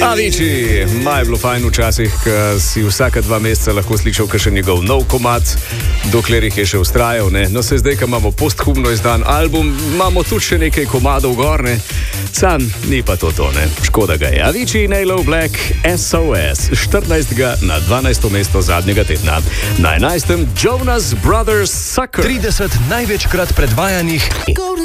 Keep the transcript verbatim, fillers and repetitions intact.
Avicii, maj je bilo fajn včasih, ko si vsaka dva meseca lahko slišal še njegov nov komad, dokler jih je še ustrajal. Ne? No, se zdaj, ko imamo posthumno izdan album, imamo tudi še nekaj komadov gorne, sam ni pa to to, ne? Škoda ga je. Avicii, Nailo Black, S O S, štirinajstega na dvanajsto mesto zadnjega tedna. Na enajstem Jonas Brothers Sucker. trideset največkrat predvajanih